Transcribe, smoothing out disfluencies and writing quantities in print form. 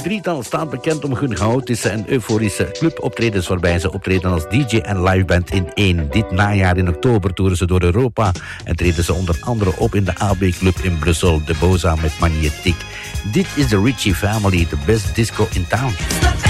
drietal staat bekend om hun chaotische en euforische cluboptredens, waarbij ze optreden als DJ en liveband in één. Dit najaar in oktober toeren ze door Europa en treden ze onder andere op in de AB Club in Brussel, de Boza met Magnetic. Dit is de Ritchie Family, the best disco in town.